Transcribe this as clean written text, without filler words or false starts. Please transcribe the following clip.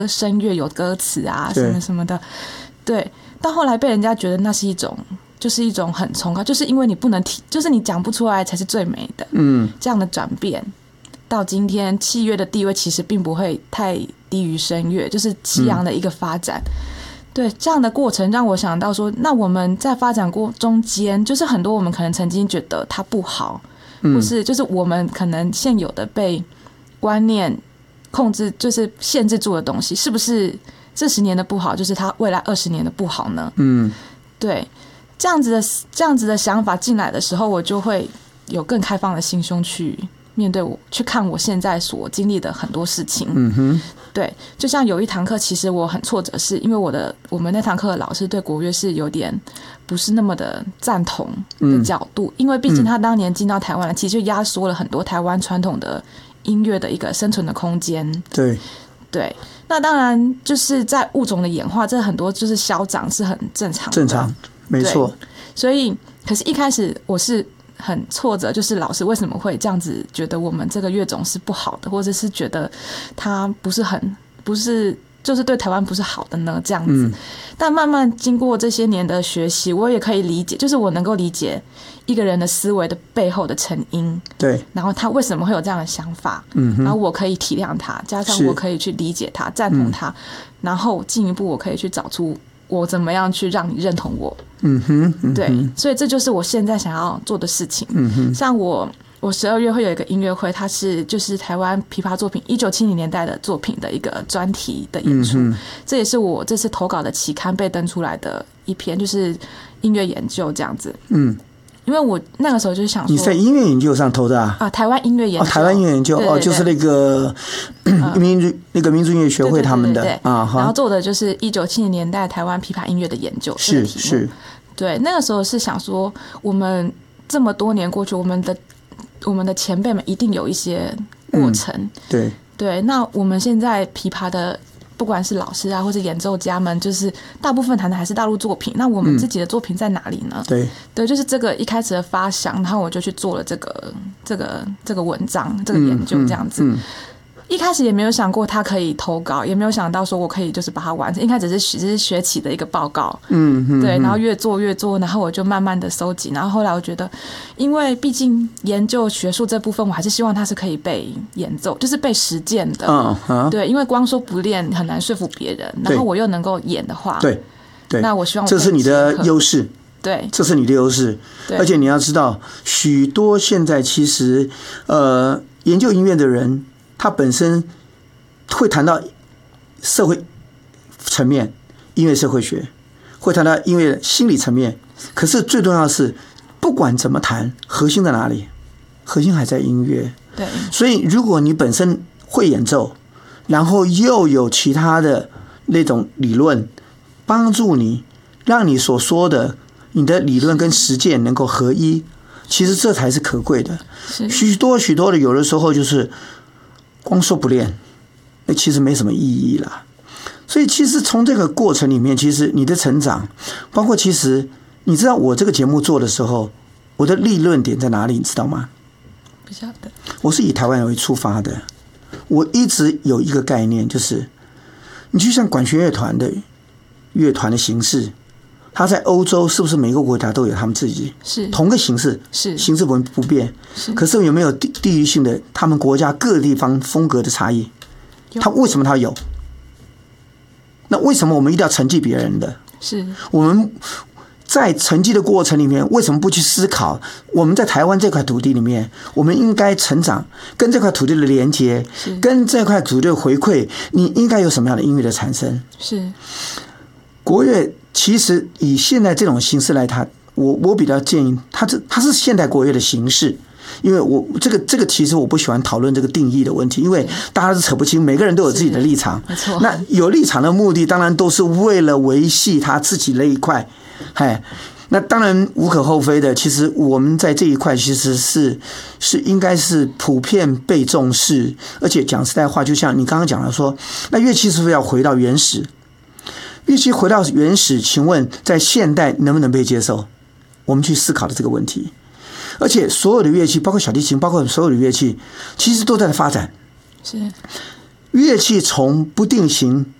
声乐有歌词啊什么什么的，对，到后来被人家觉得那是一种。就是一种很崇高，就是因为你不能提，就是你讲不出来才是最美的。这样的转变到今天，器乐的地位其实并不会太低于声乐，就是西洋的一个发展。对，这样的过程让我想到说，那我们在发展过中间，就是很多我们可能曾经觉得它不好，或是就是我们可能现有的被观念控制，就是限制住的东西，是不是这10年的不好，就是它未来20年的不好呢？对。这样子的想法进来的时候，我就会有更开放的心胸去面对去看我现在所经历的很多事情。对，就像有一堂课，其实我很挫折，是因为我们那堂课的老师对国乐是有点不是那么的赞同的角度，因为毕竟他当年进到台湾了，其实就压缩了很多台湾传统的音乐的一个生存的空间。对，那当然就是在物种的演化，这很多就是消长是很正常的。 没错， 所以可是一开始我是很挫折，就是老师为什么会这样子觉得我们这个乐种是不好的，或者是觉得它不是就是对台湾不是好的呢？这样子。但慢慢经过这些年的学习，我也可以理解，就是我能够理解一个人的思维的背后的成因。 对， 然后他为什么会有这样的想法？然后我可以体谅他，加上我可以去理解他、赞同他，然后进一步我可以去找出我怎么样去让你认同我。对，所以这就是我现在想要做的事情。像我12月会有一个音乐会，它是就是台湾琵琶作品1970年代的作品的一个专题的演出。这也是我这次投稿的期刊被登出来的一篇，就是音乐研究这样子。因为我那个时候就想说， 你在音乐研究上投的啊？ 台湾音乐研究， 台湾音乐研究，对，就是那个那个民族音乐学会他们的啊。 然后做的就是1970年代台湾琵琶音乐的研究。 是。 对，那个时候是想说，我们这么多年过去，我们的前辈们一定有一些过程。对，那我们现在琵琶的不管是老师啊，或是演奏家们，就是大部分弹的还是大陆作品。那我们自己的作品在哪里呢？对，就是这个一开始的发想，然后我就去做了这个文章，这个研究这样子。一开始也没有想过他可以投稿，也没有想到说我可以就是把它完成。应该只是学期的一个报告。对，然后越做，然后我就慢慢的收集。然后后来我觉得，因为毕竟研究学术这部分，我还是希望它是可以被演奏，就是被实践的。对，因为光说不练很难说服别人，然后我又能够演的话， 对， 那我希望这是你的优势。 对， 这是你的优势。而且你要知道，许多现在其实研究音乐的人，他本身会谈到社会层面，音乐社会学，会谈到音乐心理层面。可是最重要的是，不管怎么谈，核心在哪里？核心还在音乐。 对， 所以如果你本身会演奏，然后又有其他的那种理论帮助你，让你所说的你的理论跟实践能够合一，其实这才是可贵的。许多的有的时候就是光说不练，那其实没什么意义啦。所以其实从这个过程里面，其实你的成长，包括其实你知道我这个节目做的时候，我的立论点在哪里，你知道吗？ 不晓得。我是以台湾为出发的，我一直有一个概念，就是你就像管弦乐团的形式，它在欧洲是不是每个国家都有他们自己是同个形式， 是形式不变，可是有没有地域性的他们国家各地方风格的差异？它为什么它有？那为什么我们一定要承继别人的？ 是我们在承继的过程里面，为什么不去思考我们在台湾这块土地里面，我们应该成长，跟这块土地的连接，跟这块土地的回馈，你应该有什么样的音乐的产生？ 是国乐其实以现在这种形式来谈，我比较建议它是现代国乐的形式。因为我这个其实我不喜欢讨论这个定义的问题，因为大家都扯不清，每个人都有自己的立场。 没错。 那有立场的目的，当然都是为了维系他自己那一块。那当然无可厚非的。其实我们在这一块其实是应该是普遍被重视，而且讲实在话，就像你刚刚讲的说，那乐器是不是要回到原始？乐器回到原始，请问在现代能不能被接受？我们去思考的这个问题。而且所有的乐器，包括小提琴，包括所有的乐器，其实都在发展。 是乐器从不定型